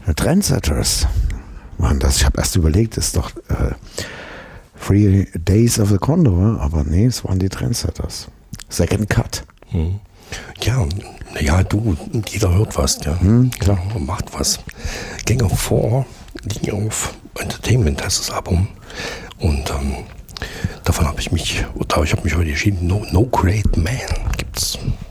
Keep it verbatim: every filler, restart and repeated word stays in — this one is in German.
Trendsetters waren das. Ich habe erst überlegt, das ist doch äh, Three Days of the Condor, aber nee, es waren die Trendsetters. Second Cut. Hm. Ja, ja, du, jeder hört was, ja. Hm, klar. Ja, macht was. Gang of Four liegen auf Entertainment, heißt das Album. Und ähm, davon habe ich mich, oder ich habe mich heute entschieden, No, No Great Man gibt's.